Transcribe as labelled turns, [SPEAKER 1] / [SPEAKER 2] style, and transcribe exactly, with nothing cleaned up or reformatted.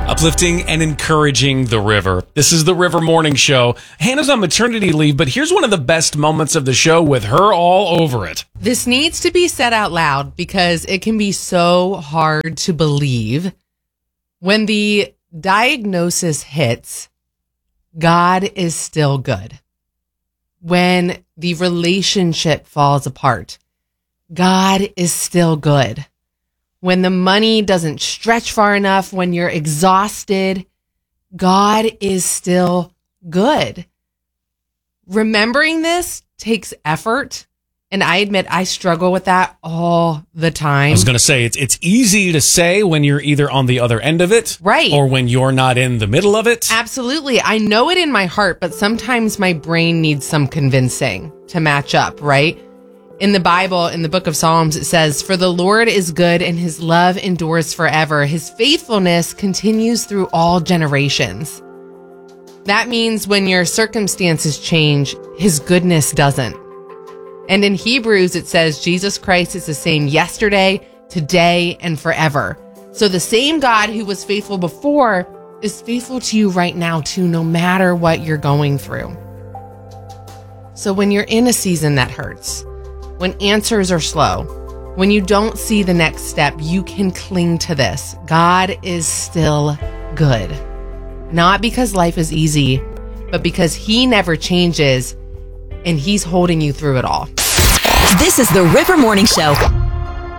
[SPEAKER 1] Uplifting and encouraging the river. This is the River Morning Show. Hannah's on maternity leave, but here's one of the best moments of the show with her all over it.
[SPEAKER 2] This needs to be said out loud because it can be so hard to believe. When the diagnosis hits, God is still good. When the relationship falls apart, God is still good. When the money doesn't stretch far enough, when you're exhausted, God is still good. Remembering this takes effort. And I admit I struggle with that all the time.
[SPEAKER 1] I was going to say, it's it's easy to say when you're either on the other end of it.
[SPEAKER 2] Right.
[SPEAKER 1] Or when you're not in the middle of it.
[SPEAKER 2] Absolutely. I know it in my heart, but sometimes my brain needs some convincing to match up, right? In the Bible, in the book of Psalms, it says, "For the Lord is good and his love endures forever. His faithfulness continues through all generations." That means when your circumstances change, his goodness doesn't. And in Hebrews, it says, Jesus Christ is the same yesterday, today, and forever. So the same God who was faithful before is faithful to you right now, too, no matter what you're going through. So when you're in a season that hurts, when answers are slow, when you don't see the next step, you can cling to this. God is still good. Not because life is easy, but because he never changes and he's holding you through it all.
[SPEAKER 3] This is the River Morning Show.